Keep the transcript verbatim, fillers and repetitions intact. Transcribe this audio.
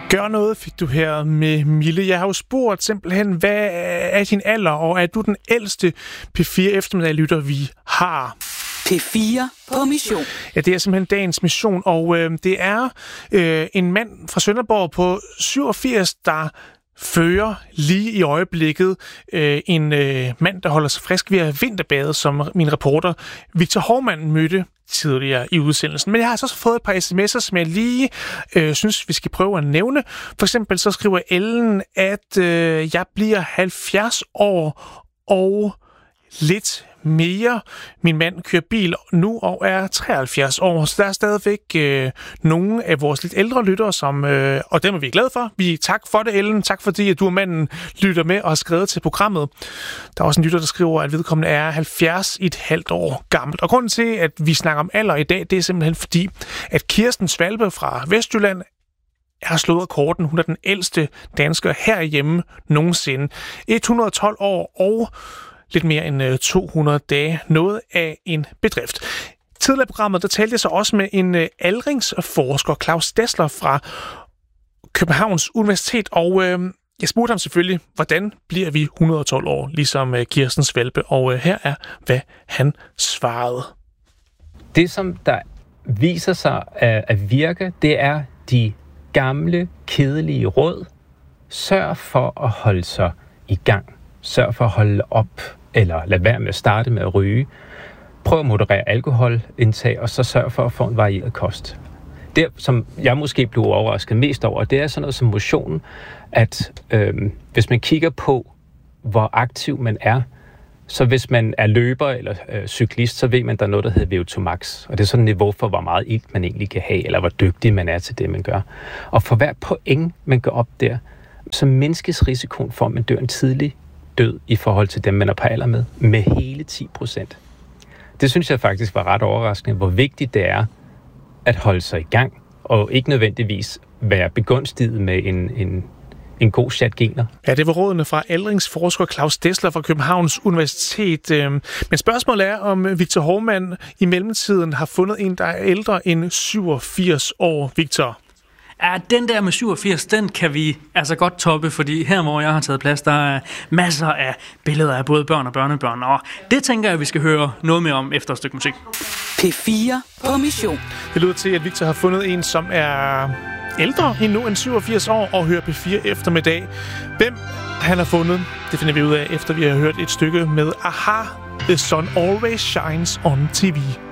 Gør noget fik du her med Mille. Jeg har jo spurgt simpelthen, hvad er din alder, og er du den ældste P fire eftermiddag-lytter, vi har? P fire på mission. Ja, det er simpelthen dagens mission, og øh, det er øh, en mand fra Sønderborg på syvogfirs, der fører lige i øjeblikket øh, en øh, mand, der holder sig frisk ved at vinterbade, som min reporter Victor Hovmand mødte tidligere i udsendelsen. Men jeg har altså også fået et par sms'er, som jeg lige øh, synes, vi skal prøve at nævne. For eksempel så skriver Ellen, at øh, jeg bliver halvfjerds år og lidt mere. Min mand kører bil nu og er treoghalvfjerds år, så der er stadigvæk øh, nogle af vores lidt ældre lyttere, som, øh, og dem er vi glade for. Vi tak for det, Ellen. Tak fordi, at du og manden lytter med og har skrevet til programmet. Der er også en lytter, der skriver, at vedkommende er halvfjerds i et halvt år gammelt. Og grunden til, at vi snakker om alder i dag, det er simpelthen fordi, at Kirsten Svalbe fra Vestjylland har slået rekorden. Hun er den ældste dansker herhjemme nogensinde. et hundrede og tolv år og lidt mere end to hundrede dage. Noget af en bedrift. Tidligere i programmet, der talte jeg så også med en aldringsforsker, Claus Dessler fra Københavns Universitet, og øh, jeg spurgte ham selvfølgelig, hvordan bliver vi et hundrede og tolv år, ligesom øh, Kirsten Svalbe, og øh, her er, hvad han svarede. Det, som der viser sig at, at virke, det er de gamle, kedelige råd. Sørg for at holde sig i gang. Sørg for at holde op, eller lad være med at starte med at ryge. Prøv at moderere alkoholindtag, og så sørg for at få en varieret kost. Det, som jeg måske blev overrasket mest over, det er sådan noget som motionen, at øh, hvis man kigger på, hvor aktiv man er, så hvis man er løber eller øh, cyklist, så ved man, at der er noget, der hedder V O to max. Og det er sådan et niveau for, hvor meget ilt man egentlig kan have, eller hvor dygtig man er til det, man gør. Og for hver point, man går op der, så mindskes risikoen for, at man dør en tidlig død i forhold til dem, man er på alder med, med hele ti procent. Det synes jeg faktisk var ret overraskende, hvor vigtigt det er at holde sig i gang, og ikke nødvendigvis være begunstiget med en, en, en god chat gener. Ja, det var rådene fra aldringsforsker Claus Dessler fra Københavns Universitet. Men spørgsmålet er, om Victor Hovmand i mellemtiden har fundet en, der er ældre end syvogfirs år. Victor? Ja, den der med syvogfirs, den kan vi altså godt toppe, fordi her, hvor jeg har taget plads, der er masser af billeder af både børn og børnebørn, og det tænker jeg, vi skal høre noget mere om efter et stykke musik. P fire på mission. Det lyder til, at Victor har fundet en, som er ældre endnu end syvogfirs år og hører P fire eftermiddag. Hvem han har fundet, det finder vi ud af, efter vi har hørt et stykke med Aha, The Sun Always Shines on T V.